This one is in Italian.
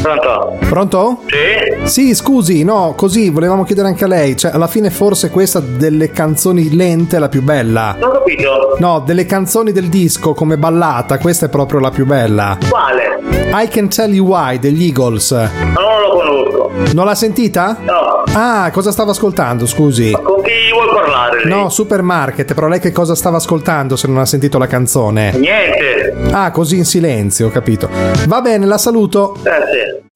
Pronto? Pronto? Sì? Sì, scusi, no, così volevamo chiedere anche a lei, cioè alla fine forse questa delle canzoni lente è la più bella. Non ho capito. No, delle canzoni del disco come ballata, questa è proprio la più bella. Quale? I Can Tell You Why degli Eagles. Ma non lo conosco. Non l'ha sentita? No. Ah, cosa stava ascoltando, scusi? Con chi vuoi parlare? Lei? No, Supermarket, però lei che cosa stava ascoltando se non ha sentito la canzone? Niente. Ah, così in silenzio, ho capito. Va bene, la saluto. Grazie.